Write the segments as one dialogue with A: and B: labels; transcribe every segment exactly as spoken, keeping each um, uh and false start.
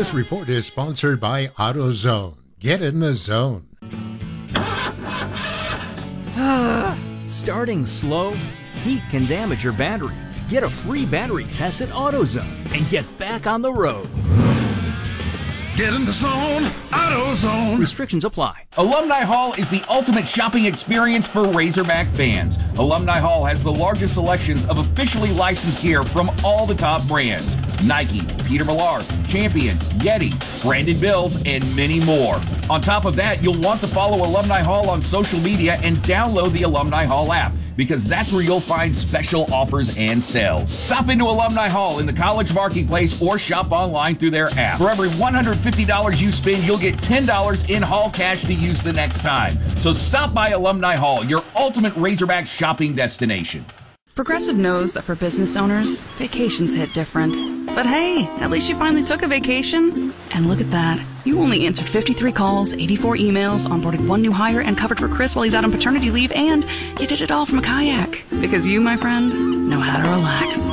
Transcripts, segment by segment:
A: This report is sponsored by AutoZone. Get in the zone.
B: Starting slow? Heat can damage your battery. Get a free battery test at AutoZone and get back on the road.
C: Get in the zone, AutoZone.
B: Restrictions apply.
D: Alumni Hall is the ultimate shopping experience for Razorback fans. Alumni Hall has the largest selections of officially licensed gear from all the top brands. Nike, Peter Millar, Champion, Yeti, Brandon Bills, and many more. On top of that, you'll want to follow Alumni Hall on social media and download the Alumni Hall app, because that's where you'll find special offers and sales. Stop into Alumni Hall in the College Marketplace or shop online through their app. For every one hundred fifty dollars you spend, you'll get ten dollars in Hall cash to use the next time. So stop by Alumni Hall, your ultimate Razorback shopping destination.
E: Progressive knows that for business owners, vacations hit different. But hey, at least you finally took a vacation. And look at that. You only answered fifty-three calls, eighty-four emails, onboarded one new hire, and covered for Chris while he's out on paternity leave, and you did it all from a kayak. Because you, my friend, know how to relax.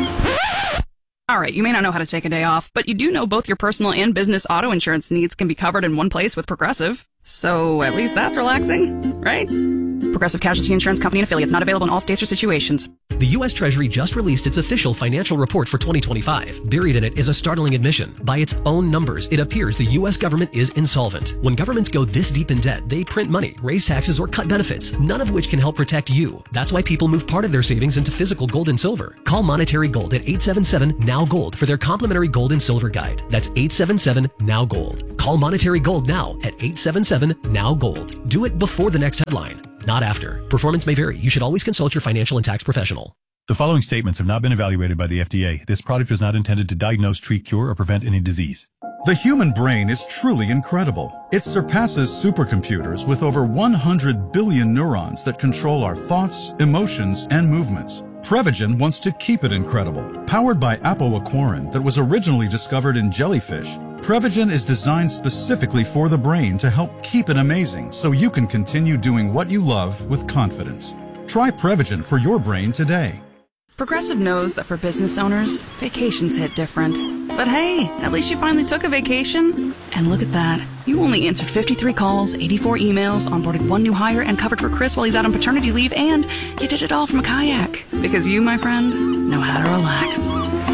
E: All right, you may not know how to take a day off, but you do know both your personal and business auto insurance needs can be covered in one place with Progressive. So at least that's relaxing, right? Progressive Casualty Insurance Company and affiliates, not available in all states or situations.
F: The U S Treasury just released its official financial report for twenty twenty-five. Buried in it is a startling admission. By its own numbers, it appears the U S government is insolvent. When governments go this deep in debt, they print money, raise taxes, or cut benefits, none of which can help protect you. That's why people move part of their savings into physical gold and silver. Call Monetary Gold at eight seven seven, N O W, GOLD for their complimentary gold and silver guide. That's eight seven seven, N O W, GOLD. Call Monetary Gold now at eight seven seven, N O W, GOLD. Do it before the next headline, not after. Performance may vary. You should always consult your financial and tax professional.
G: The following statements have not been evaluated by the F D A. This product is not intended to diagnose, treat, cure, or prevent any disease.
H: The human brain is truly incredible. It surpasses supercomputers with over one hundred billion neurons that control our thoughts, emotions, and movements. Prevagen wants to keep it incredible. Powered by apoaquarin that was originally discovered in jellyfish, Prevagen is designed specifically for the brain to help keep it amazing so you can continue doing what you love with confidence. Try Prevagen for your brain today.
E: Progressive knows that for business owners, vacations hit different. But hey, at least you finally took a vacation. And look at that. You only answered fifty-three calls, eighty-four emails, onboarded one new hire, and covered for Chris while he's out on paternity leave, and you did it all from a kayak. Because you, my friend, know how to relax.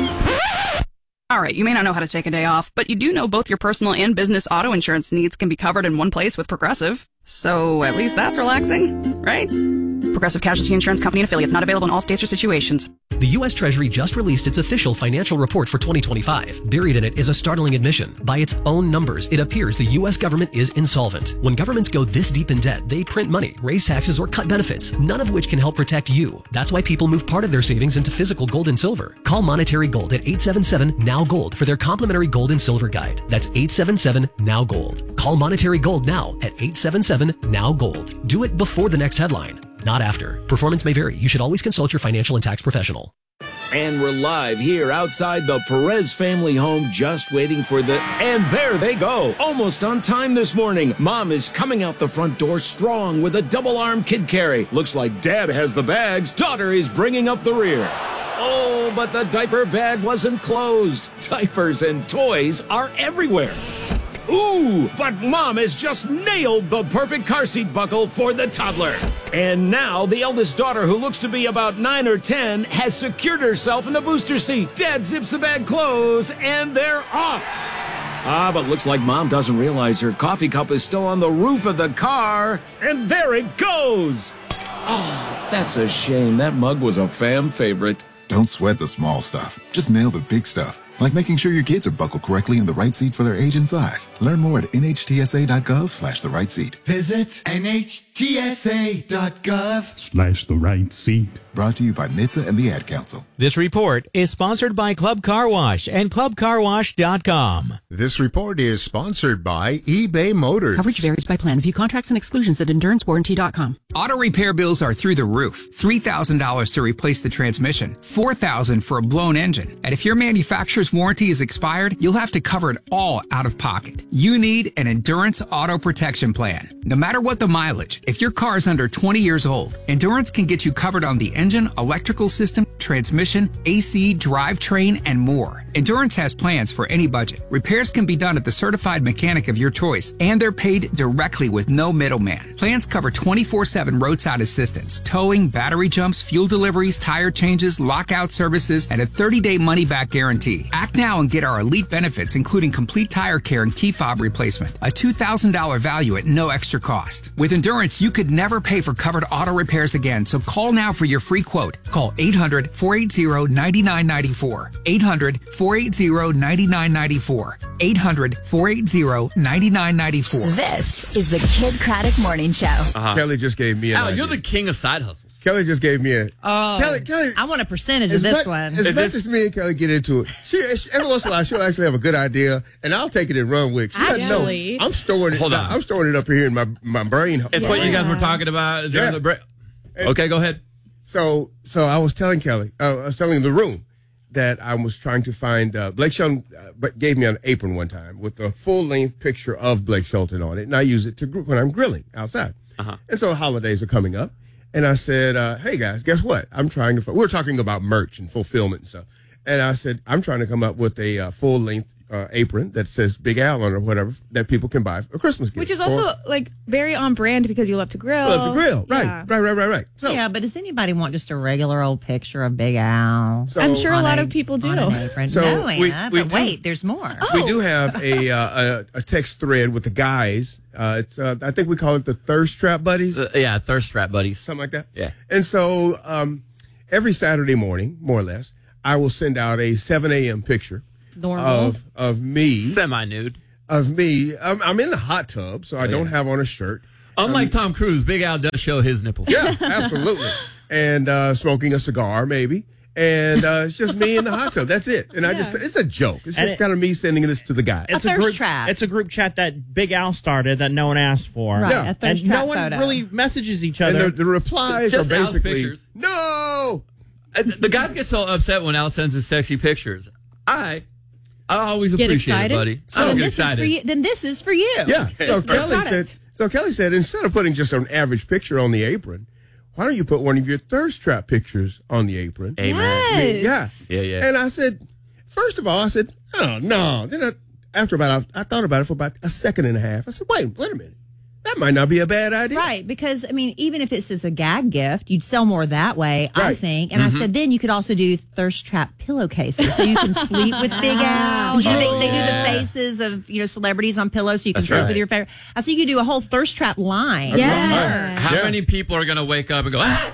E: All right, you may not know how to take a day off, but you do know both your personal and business auto insurance needs can be covered in one place with Progressive. So at least that's relaxing, right? Progressive Casualty Insurance Company and affiliates, not available in all states or situations.
F: The U S Treasury just released its official financial report for twenty twenty-five. Buried in it is a startling admission. By its own numbers, it appears the U S government is insolvent. When governments go this deep in debt, they print money, raise taxes, or cut benefits, none of which can help protect you. That's why people move part of their savings into physical gold and silver. Call Monetary Gold at eight seven seven, N O W, GOLD for their complimentary gold and silver guide. That's eight seven seven, N O W, GOLD. Call Monetary Gold now at eight seven seven, N O W, GOLD. Do it before the next headline, not after. Performance may vary. You should always consult your financial and tax professional.
I: And we're live here outside the Perez family home, just waiting for the... And there they go, almost on time this morning. Mom is coming out the front door strong with a double-arm kid carry. Looks like Dad has the bags. Daughter is bringing up the rear. Oh, but the diaper bag wasn't closed. Diapers and toys are everywhere. Ooh, but Mom has just nailed the perfect car seat buckle for the toddler. And now the eldest daughter, who looks to be about nine or ten, has secured herself in the booster seat. Dad zips the bag closed, and they're off. Ah, but looks like Mom doesn't realize her coffee cup is still on the roof of the car. And there it goes. Oh, that's a shame. That mug was a fam favorite.
J: Don't sweat the small stuff. Just nail the big stuff. Like making sure your kids are buckled correctly in the right seat for their age and size. Learn more at nhtsa.gov slash the right seat.
K: Visit nhtsa.gov
L: slash the right seat.
J: Brought to you by N H T S A and the Ad Council.
M: This report is sponsored by Club Car Wash and club car wash dot com.
A: This report is sponsored by eBay Motors.
N: Coverage varies by plan. View contracts and exclusions at endurance warranty dot com.
O: Auto repair bills are through the roof. three thousand dollars to replace the transmission, four thousand dollars for a blown engine. And if your manufacturer's warranty is expired, you'll have to cover it all out of pocket. You need an Endurance Auto Protection Plan. No matter what the mileage, If your car is under twenty years old, Endurance can get you covered on the engine, electrical system, transmission, A C, drivetrain, and more. Endurance has plans for any budget. Repairs can be done at the certified mechanic of your choice, and they're paid directly with no middleman. Plans cover twenty-four seven roadside assistance, towing, battery jumps, fuel deliveries, tire changes, lockout services, and a thirty-day money-back guarantee. Act now and get our elite benefits, including complete tire care and key fob replacement. A two thousand dollars value at no extra cost. With Endurance, you could never pay for covered auto repairs again, so call now for your free quote. Call eight hundred, four eight zero, nine nine nine four. eight hundred, four eight zero, nine nine nine four. eight hundred, four eight zero, nine nine nine four.
K: This is the Kid Craddock Morning Show.
L: Uh-huh.
P: Kelly just gave me an
L: Al,
P: idea.
L: you're the king of side hustles.
P: Kelly just gave me a.
Q: Oh,
P: Kelly, Kelly,
Q: I want a percentage
P: as
Q: of this
P: much,
Q: one.
P: As
L: Is
P: much
L: this-
P: as me and Kelly get into it, she, she every once in a while she'll actually have a good idea, and I'll take it and run with it. She doesn't know.
Q: Actually-
P: I'm storing it.
L: Hold on.
P: I'm storing it up here in my my brain.
L: It's what you guys were talking about during
P: Yeah.
L: the break. Okay, go ahead.
P: So, so I was telling Kelly, uh, I was telling the room that I was trying to find. Uh, Blake Shelton uh, gave me an apron one time with a full length picture of Blake Shelton on it, and I use it to gr- when I'm grilling outside.
L: Uh-huh.
P: And so holidays are coming up, and I said, uh, "Hey guys, guess what? I'm trying to. F-. We were talking about merch and fulfillment and stuff." And I said, I'm trying to come up with a uh, full length uh, apron that says Big Al on it or whatever that people can buy for a Christmas gift.
R: Which is also
P: or,
R: like very on brand because you love to grill.
P: love to grill, right?
R: Yeah.
P: Right, right, right, right. So,
Q: yeah, but does anybody want just a regular old picture of Big Al?
P: So-
R: I'm sure a
Q: on
R: lot of people do.
Q: on an apron?
P: So
Q: no,
P: we-
Q: Anna,
P: we
Q: but
P: do-
Q: wait, there's more.
P: we do have a, uh, a a text thread with the guys. Uh, it's uh, I think we call it the Thirst Trap Buddies,
L: Uh, yeah, thirst trap buddies.
P: something like that.
L: Yeah.
P: And so um, every Saturday morning, more or less, I will send out a seven a.m. picture
N: Normal.
P: of of me,
L: Semi-nude.
P: of me. I'm, I'm in the hot tub, so I don't have on a shirt.
L: Unlike Tom Cruise, Big Al does show his nipples.
P: Yeah, absolutely. And uh, smoking a cigar, maybe. And uh, it's just me in the hot tub. That's it. And I just, it's a joke. It's
S: And
P: just
S: it-
P: kind of me sending this to the guys.
S: It's
Q: A thirst
S: group,
Q: trap.
S: It's a group chat that Big Al started that no one asked for.
Q: Right,
P: Yeah.
Q: a thirst
S: And no
Q: trap
S: one
Q: photo.
S: really messages each
P: And
S: other.
P: the, the replies
L: Just
P: are
L: Al's
P: basically,
L: pictures.
P: no.
L: And the guys get so upset when Al sends his sexy pictures. I, I always
N: Get
L: appreciate
N: excited?
L: it, buddy.
Q: So
L: I don't
Q: then
L: get
Q: this is
L: excited.
Q: for you. Then this is for you.
P: Yeah. So Kelly
R: Got
P: said,
R: it.
P: so Kelly said, instead of putting just an average picture on the apron, why don't you put one of your thirst trap pictures on the apron?
L: Amen.
R: Yes.
P: Yeah.
L: Yeah, yeah.
P: And I said, first of all, I said, oh, no. Then I, after about, I thought about it for about a second and a half. I said, wait, wait a minute. That might not be a bad idea.
Q: Right, because I mean, even if it's as a gag gift, you'd sell more that way, I
P: Right.
Q: think. And I said, then you could also do thirst trap pillowcases, so you can sleep with Big Al. You know, they, they do
L: yeah.
Q: the faces of you know celebrities on pillows, so you can
L: That's
Q: sleep
L: right.
Q: with your favorite. I think you could do a whole thirst trap line.
R: Yeah.
L: How
P: Yeah.
L: many people are going to wake up and go, ah?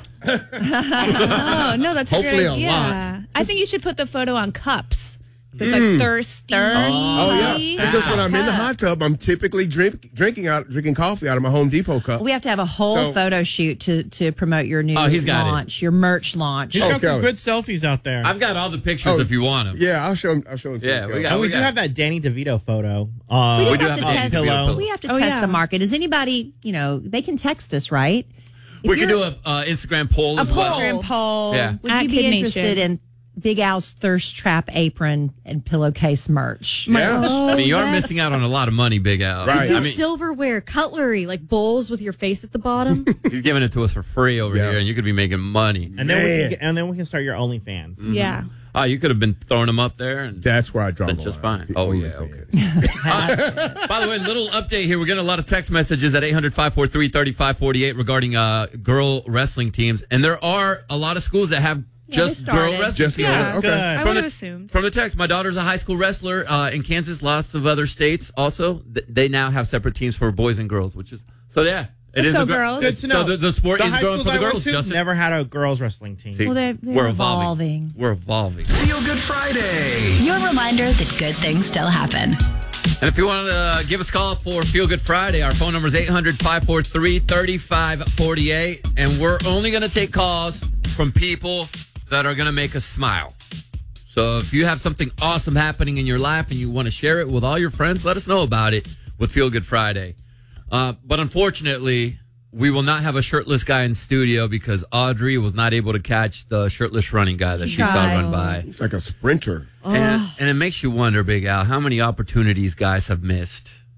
R: Oh, no, that's a
P: Hopefully
R: great
P: a
R: idea.
P: lot.
R: I think you should put the photo on cups. So it's like thirsty.
P: Oh, yeah. Because when I'm in the hot tub, I'm typically drink, drinking out, drinking coffee out of my Home Depot cup.
Q: We have to have a whole
P: So-
Q: photo shoot to, to promote your new
L: Oh, he's got it.
Q: launch, your merch launch.
S: He's
P: Oh,
S: got some
P: Kelly.
S: good selfies out there.
L: I've got all the pictures
P: Oh,
L: if you want them.
P: Yeah, I'll show him. I'll show him. to
L: Yeah,
P: you,
L: we
P: Kelly.
L: got-
S: and we, do
L: got-
S: have that Danny DeVito photo. Uh,
Q: We just
L: We do
Q: have,
L: have
Q: to
L: a
Q: test.
L: pillow.
Q: We have to
R: Oh,
Q: test
R: yeah.
Q: the market. Does anybody, you know, they can text us, right? If
L: We could
Q: you're-
L: do a uh, Instagram poll
Q: a
L: as well.
Q: Instagram poll.
L: Yeah.
Q: Would
R: At
Q: you be
R: Kid
Q: interested
R: Nation.
Q: in Big Al's thirst trap apron and pillowcase merch?
P: Yeah.
N: Oh,
L: I mean, you are
N: yes.
L: missing out on a lot of money, Big Al.
P: Right.
N: Do
L: I mean,
N: silverware, cutlery, like bowls with your face at the bottom.
L: he's giving it to us for free over
P: Yeah.
L: here, and you could be making money.
S: and then we
P: Man.
S: can get, and then we can start your OnlyFans.
R: Yeah.
L: Oh, you could have been throwing them up there. And
P: That's where I draw
L: That's
P: the
L: just
P: line.
L: fine.
P: The
L: Oh, yeah,
P: OnlyFans.
L: Uh, by the way, little update here. We're getting a lot of text messages at eight hundred, five four three, three five four eight regarding uh, girl wrestling teams. And there are a lot of schools that have just
Q: they
L: girl
Q: started.
L: wrestling
P: Just
L: teams.
P: girls.
R: Yeah.
P: Okay.
S: Good.
R: I
L: From
R: would
L: the-
R: have assumed.
L: From the text, my daughter's a high school wrestler uh, in Kansas. Lots of other states also. Th- they now have separate teams for boys and girls, which is so. Yeah, it
R: Let's
L: is
R: go,
L: a gr-
R: girls.
S: Good to know.
L: So the, the sport
S: the
L: is
S: high
L: growing
S: schools
L: for the
S: I went
L: girls.
S: to
L: Justin,
S: never had a girls wrestling team.
L: See,
Q: Well, they're- they're
L: we're
Q: evolving.
L: We're evolving.
K: Feel Good Friday. Your reminder that good things still happen.
L: And if you want to uh, give us a call for Feel Good Friday, our phone number is eight hundred, five four three, three five four eight. And we're only going to take calls from people that are going to make us smile. So if you have something awesome happening in your life and you want to share it with all your friends, let us know about it with Feel Good Friday. Uh, but unfortunately, we will not have a shirtless guy in studio because Audrey was not able to catch the shirtless running guy that she saw run by.
P: He's like a sprinter.
L: And, and it makes you wonder, Big Al, how many opportunities guys have missed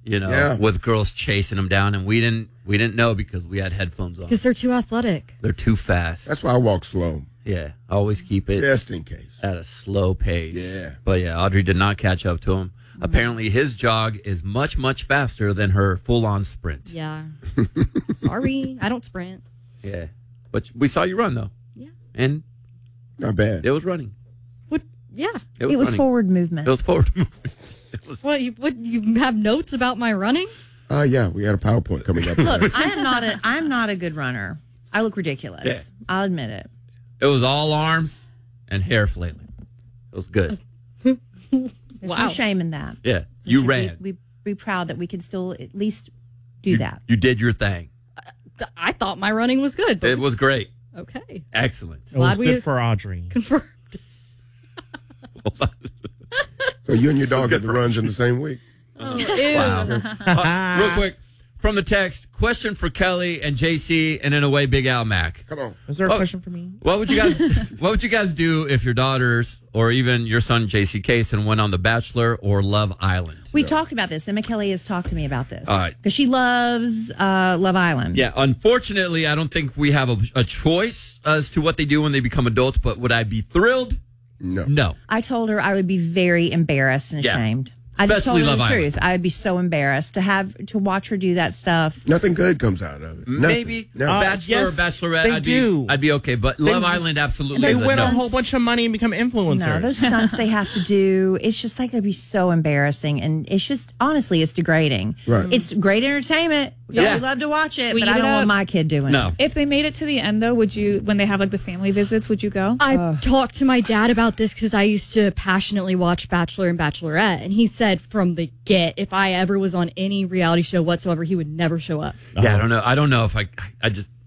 L: You know,
T: Yeah.
L: with girls chasing them down, and we didn't we didn't know because we had headphones on.
T: Because they're too athletic.
L: They're too fast.
P: That's why I walk slow.
L: Yeah, always keep it
P: Just in case.
L: at a slow pace.
P: Yeah.
L: But yeah, Audrey did not catch up to him. Apparently, his jog is much much faster than her full on sprint.
T: Yeah. Sorry, I don't sprint.
L: Yeah, but we saw you run though.
T: Yeah.
L: And
P: not bad.
L: It was running.
T: Yeah.
L: It was,
Q: It was
L: running.
Q: forward movement.
L: It was forward movement.
T: What, you, what, you have notes about my running?
P: Uh, yeah, we had a PowerPoint coming up.
Q: Look, I am not a I'm not a good runner. I look ridiculous.
L: Yeah.
Q: I'll admit it.
L: It was all arms and hair flailing. It was good.
Q: There's
T: Wow.
Q: no shame in that.
L: Yeah, you
Q: should
L: ran.
Q: Be, we be proud that we can still at least do
L: you,
Q: that.
L: You did your thing.
T: I thought my running was good. But
L: It was great.
T: okay.
L: Excellent.
S: It was
T: Glad we-
S: good for Audrey.
T: Confirmed.
P: So you and your dog get the runs in the same week?
T: Oh, ew.
L: Wow. Uh, real quick, from the text, question for Kelly and J C, and in a way, Big Al Mac.
P: Come on.
S: Is there a
L: What-
S: question for me?
L: What would you guys What would you guys do if your daughters or even your son J C Kaysen went on The Bachelor or Love Island?
Q: We talked about this. Emma Kelly has talked to me about this.
L: All right.
Q: Because she loves uh, Love Island.
L: Yeah, unfortunately, I don't think we have a, a choice as to what they do when they become adults. But would I be thrilled?
P: No.
L: No.
Q: I told her I would be very embarrassed and
L: Yeah.
Q: ashamed. I just told
L: Especially
Q: her the
L: Love
Q: truth. I would be so embarrassed to have to watch her do that stuff.
P: Nothing good comes out of it. Nothing.
L: Maybe
P: No.
S: Uh,
L: Bachelor
S: yes,
L: or Bachelorette.
S: they
L: I'd
S: do.
L: be I'd be okay. But
S: They-
L: Love Island, absolutely.
S: They
L: is a
S: win a
L: no.
S: whole bunch of money and become influencers.
Q: No, those stunts they have to do, it's just like it'd be so embarrassing. And it's just, honestly, it's degrading.
P: Right.
Q: It's great entertainment.
L: Yeah.
Q: We love to watch it,
R: We
Q: but
R: eat
Q: I don't
R: it
Q: want
R: up.
Q: my kid doing
L: No.
Q: it.
R: If they made it to the end, though, would you, when they have like the family visits, would you go?
T: I talked to my dad about this because I used to passionately watch Bachelor and Bachelorette, and he said from the get, if I ever was on any reality show whatsoever, he would never show up.
L: Yeah, I don't know. I don't know if I. I just